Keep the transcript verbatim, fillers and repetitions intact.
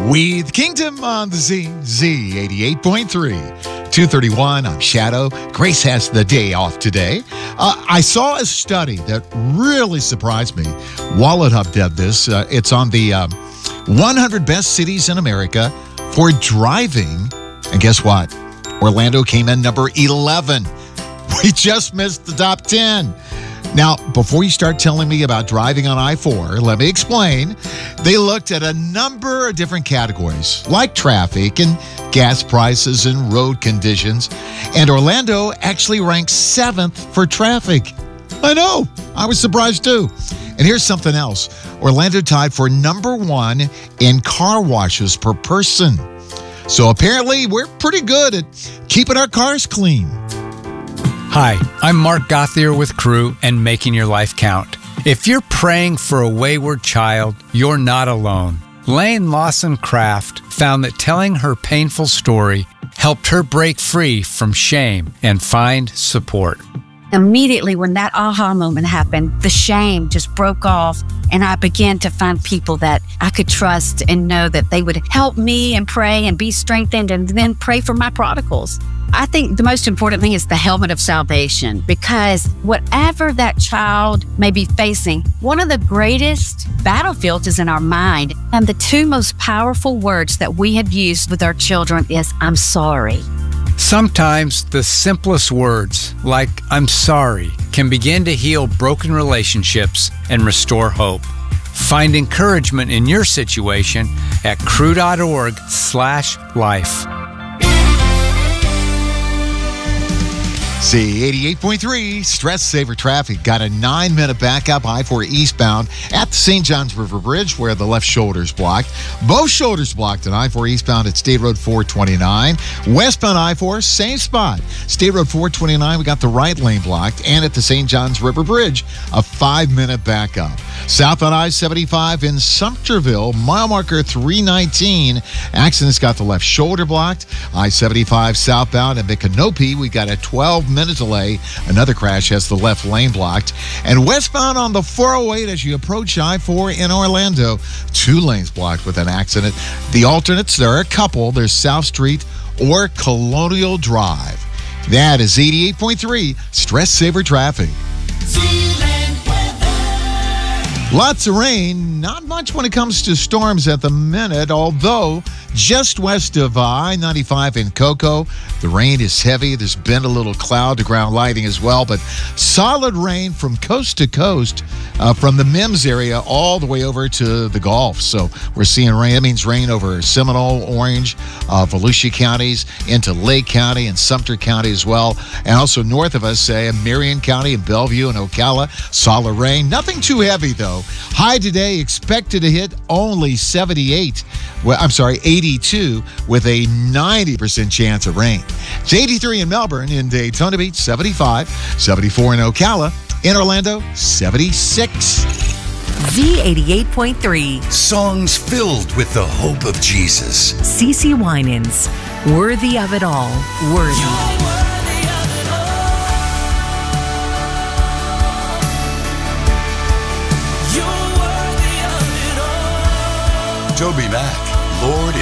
We the Kingdom on the Z, Z eighty-eight point three. two thirty-one, I'm Shadow. Grace has the day off today. Uh, I saw a study that really surprised me. Wallet Hub did this. Uh, it's on the um, one hundred best cities in America for driving. And guess what? Orlando came in number eleven. We just missed the top ten. Now, before you start telling me about driving on I four, let me explain. They looked at a number of different categories, like traffic and gas prices and road conditions. And Orlando actually ranked seventh for traffic. I know. I was surprised too. And here's something else. Orlando tied for number one in car washes per person. So apparently, we're pretty good at keeping our cars clean. Hi, I'm Mark Gothier with Crew and Making Your Life Count. If you're praying for a wayward child, you're not alone. Lane Lawson Craft found that telling her painful story helped her break free from shame and find support. Immediately when that aha moment happened, the shame just broke off, and I began to find people that I could trust and know that they would help me and pray and be strengthened and then pray for my prodigals. I think the most important thing is the helmet of salvation, because whatever that child may be facing, one of the greatest battlefields is in our mind. And the two most powerful words that we have used with our children is, I'm sorry. Sometimes the simplest words, like I'm sorry, can begin to heal broken relationships and restore hope. Find encouragement in your situation at crew.org slash life. Z eighty-eight point three, Stress Saver Traffic got a nine-minute backup I four eastbound at the Saint Johns River Bridge where the left shoulder's blocked. Both shoulders blocked at I four eastbound at State Road four twenty-nine. Westbound I four, same spot. State Road four twenty-nine, we got the right lane blocked. And at the Saint Johns River Bridge, a five-minute backup. Southbound I seventy-five in Sumterville, mile marker three nineteen. Accident's got the left shoulder blocked. I seventy-five southbound at Micanopy, we got a twelve-minute delay. Another crash has the left lane blocked. And westbound on the four oh eight as you approach I four in Orlando, two lanes blocked with an accident. The alternates, there are a couple. There's South Street or Colonial Drive. That is eighty-eight point three, Stress Saver Traffic. Lots of rain, not much when it comes to storms at the minute, although just west of I ninety-five in Cocoa, the rain is heavy. There's been a little cloud-to-ground lighting as well, but solid rain from coast to coast, uh, from the Mims area all the way over to the Gulf. So we're seeing rain. That means rain over Seminole, Orange, uh, Volusia counties, into Lake County and Sumter County as well. And also north of us, say, in Marion County and Bellevue and Ocala, solid rain. Nothing too heavy, though. High today expected to hit only seventy-eight. Well, I'm sorry, eighty-two with a ninety percent chance of rain. It's eighty-three in Melbourne, in Daytona Beach, seventy-five, seventy-four in Ocala, in Orlando, seventy-six. Z eighty-eight point three. Songs filled with the hope of Jesus. CeCe Winans, Worthy of It All, Worthy. Toby Mac, Lord